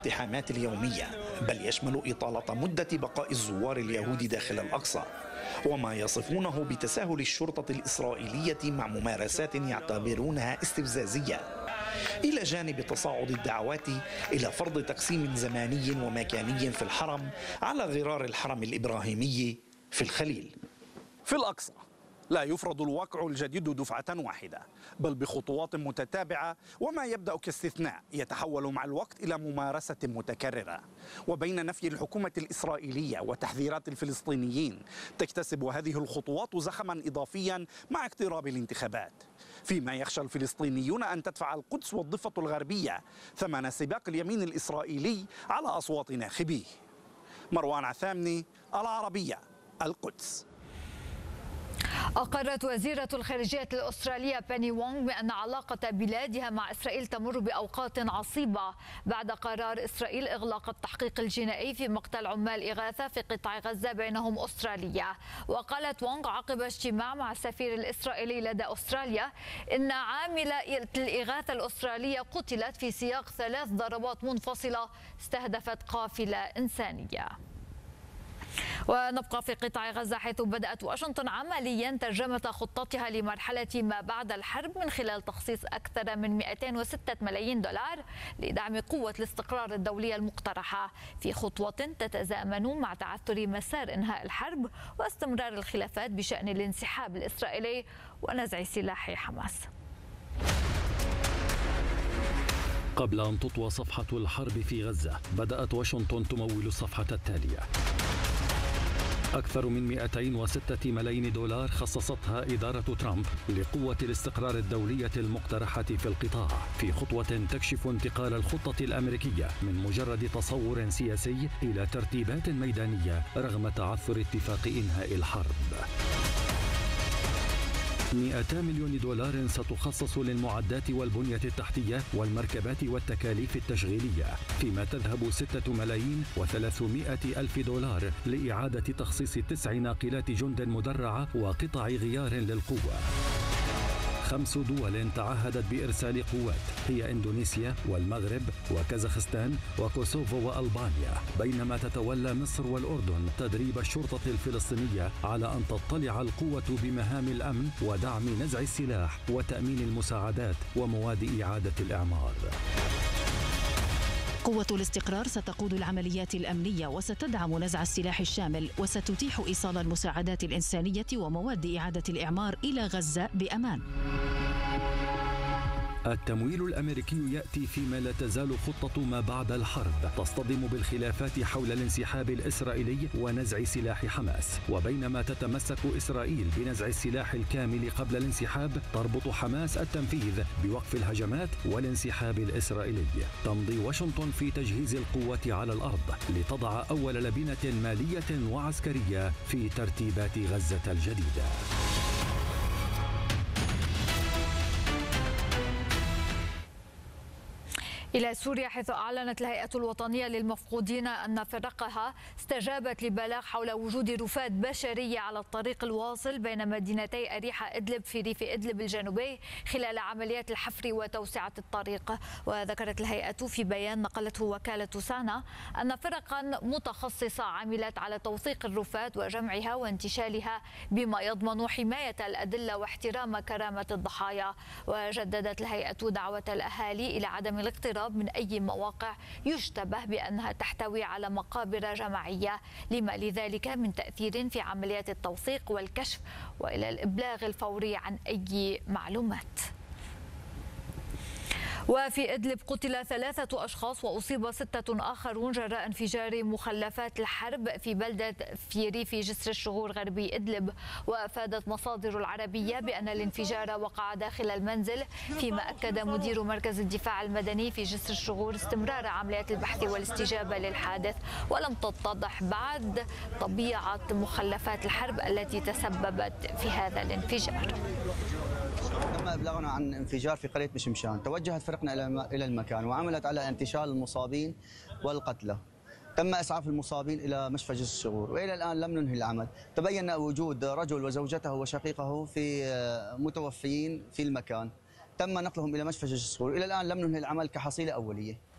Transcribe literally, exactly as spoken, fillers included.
الاقتحامات اليومية، بل يشمل إطالة مدة بقاء الزوار اليهود داخل الأقصى، وما يصفونه بتساهل الشرطة الإسرائيلية مع ممارسات يعتبرونها استفزازية، إلى جانب تصاعد الدعوات إلى فرض تقسيم زماني ومكاني في الحرم على غرار الحرم الإبراهيمي في الخليل. في الأقصى لا يفرض الواقع الجديد دفعة واحدة، بل بخطوات متتابعة، وما يبدأ كاستثناء يتحول مع الوقت إلى ممارسة متكررة. وبين نفي الحكومة الإسرائيلية وتحذيرات الفلسطينيين تكتسب هذه الخطوات زخما إضافيا مع اقتراب الانتخابات، فيما يخشى الفلسطينيون أن تدفع القدس والضفة الغربية ثمن سباق اليمين الإسرائيلي على أصوات ناخبيه. مروان عثامني، العربية، القدس. أقرت وزيرة الخارجية الأسترالية بيني وونغ بأن علاقة بلادها مع إسرائيل تمر بأوقات عصيبة بعد قرار إسرائيل إغلاق التحقيق الجنائي في مقتل عمال إغاثة في قطاع غزة بينهم أستراليا. وقالت وونغ عقب اجتماع مع السفير الإسرائيلي لدى أستراليا إن عاملة الإغاثة الأسترالية قتلت في سياق ثلاث ضربات منفصلة استهدفت قافلة إنسانية. ونبقى في قطاع غزة، حيث بدأت واشنطن عمليا ترجمة خطتها لمرحلة ما بعد الحرب من خلال تخصيص أكثر من مئتين وستة ملايين دولار لدعم قوة الاستقرار الدولية المقترحة، في خطوة تتزامن مع تعثر مسار إنهاء الحرب واستمرار الخلافات بشأن الانسحاب الإسرائيلي ونزع سلاح حماس. قبل أن تطوى صفحة الحرب في غزة، بدأت واشنطن تمول الصفحة التالية. أكثر من مئتين وستة ملايين دولار خصصتها إدارة ترامب لقوة الاستقرار الدولية المقترحة في القطاع، في خطوة تكشف انتقال الخطة الأمريكية من مجرد تصور سياسي إلى ترتيبات ميدانية رغم تعثر اتفاق إنهاء الحرب. مئتا مليون دولار ستخصص للمعدات والبنية التحتية والمركبات والتكاليف التشغيلية، فيما تذهب ستة ملايين وثلاثمائة ألف دولار لإعادة تخصيص تسع ناقلات جند مدرعة وقطع غيار للقوة. خمس دول تعهدت بإرسال قوات هي إندونيسيا والمغرب وكازاخستان وكوسوفو وألبانيا، بينما تتولى مصر والأردن تدريب الشرطة الفلسطينية على أن تطلع القوة بمهام الأمن ودعم نزع السلاح وتأمين المساعدات ومواد إعادة الإعمار. قوة الاستقرار ستقود العمليات الأمنية وستدعم نزع السلاح الشامل وستتيح إيصال المساعدات الإنسانية ومواد إعادة الإعمار إلى غزة بأمان. التمويل الأمريكي يأتي فيما لا تزال خطة ما بعد الحرب تصطدم بالخلافات حول الانسحاب الإسرائيلي ونزع سلاح حماس، وبينما تتمسك إسرائيل بنزع السلاح الكامل قبل الانسحاب، تربط حماس التنفيذ بوقف الهجمات والانسحاب الإسرائيلي. تمضي واشنطن في تجهيز القوة على الأرض لتضع أول لبنة مالية وعسكرية في ترتيبات غزة الجديدة. إلى سوريا، حيث أعلنت الهيئة الوطنية للمفقودين أن فرقها استجابت لبلاغ حول وجود رفات بشرية على الطريق الواصل بين مدينتي أريحة إدلب في ريف إدلب الجنوبي خلال عمليات الحفر وتوسعة الطريق. وذكرت الهيئة في بيان نقلته وكالة سانا أن فرقا متخصصة عملت على توثيق الرفات وجمعها وانتشالها بما يضمن حماية الأدلة واحترام كرامة الضحايا. وجددت الهيئة دعوة الأهالي إلى عدم الاقتراب من أي مواقع يشتبه بأنها تحتوي على مقابر جماعية، لما لذلك من تأثير في عمليات التوثيق والكشف، وإلى الإبلاغ الفوري عن أي معلومات. وفي إدلب قتل ثلاثة أشخاص وأصيب ستة آخرون جراء انفجار مخلفات الحرب في بلدة في ريف جسر الشغور غربي إدلب. وأفادت مصادر العربية بأن الانفجار وقع داخل المنزل، فيما أكد مدير مركز الدفاع المدني في جسر الشغور استمرار عمليات البحث والاستجابة للحادث، ولم تتضح بعد طبيعة مخلفات الحرب التي تسببت في هذا الانفجار. تم إبلاغنا عن انفجار في قرية مشمشان، توجهت فرقنا إلى المكان وعملت على انتشال المصابين والقتلى. تم إسعاف المصابين إلى مشفى جسر الشغور، وإلى الآن لم ننهي العمل. تبين وجود رجل وزوجته وشقيقه في متوفيين في المكان، تم نقلهم إلى مشفى جسر الشغور. إلى الآن لم ننهي العمل كحصيلة أولية.